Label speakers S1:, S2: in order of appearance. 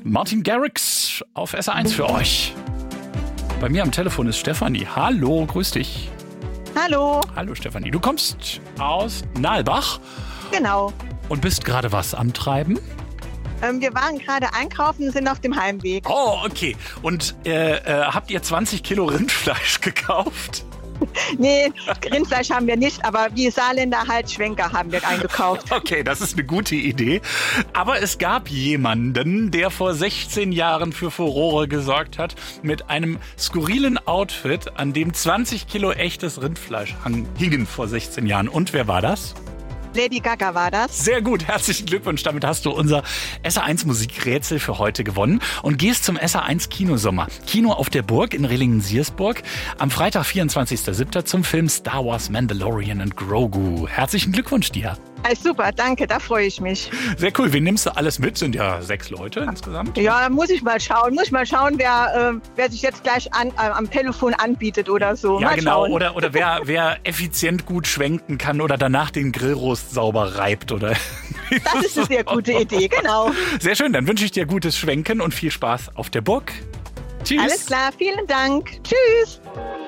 S1: Martin Garrix auf SR1 für euch. Bei mir am Telefon ist Stefanie. Hallo, grüß dich.
S2: Hallo.
S1: Hallo Stefanie, du kommst aus Nalbach.
S2: Genau.
S1: Und bist gerade was am Treiben?
S2: Wir waren gerade einkaufen und sind auf dem Heimweg.
S1: Oh, okay. Und habt ihr 20 Kilo Rindfleisch gekauft?
S2: Nee, Rindfleisch haben wir nicht, aber wie Saarländer halt Schwenker haben wir eingekauft.
S1: Okay, das ist eine gute Idee. Aber es gab jemanden, der vor 16 Jahren für Furore gesorgt hat, mit einem skurrilen Outfit, an dem 20 Kilo echtes Rindfleisch hingen vor 16 Jahren. Und wer war das?
S2: Lady Gaga war das.
S1: Sehr gut, herzlichen Glückwunsch. Damit hast du unser SR1 Musikrätsel für heute gewonnen und gehst zum SR1 Kinosommer. Kino auf der Burg in Rillingen-Siersburg am Freitag, 24.07. zum Film Star Wars Mandalorian and Grogu. Herzlichen Glückwunsch dir.
S2: Super, danke, da freue ich mich.
S1: Sehr cool. Wen nimmst du alles mit? Sind ja 6 Leute insgesamt.
S2: Ja, muss ich mal schauen, wer sich jetzt gleich am Telefon anbietet oder so.
S1: Ja,
S2: mal
S1: genau.
S2: schauen.
S1: Oder wer effizient gut schwenken kann oder danach den Grillrost sauber reibt. Oder
S2: Das ist eine sehr gute Idee, genau.
S1: Sehr schön, dann wünsche ich dir gutes Schwenken und viel Spaß auf der Burg. Tschüss.
S2: Alles klar, vielen Dank. Tschüss.